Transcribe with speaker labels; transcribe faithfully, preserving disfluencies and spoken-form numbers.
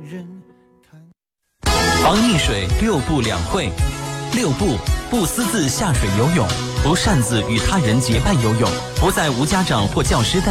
Speaker 1: 防溺水六不两会。六不：不私自下水游泳，不擅自与他人结伴游泳，不在无家长或教师带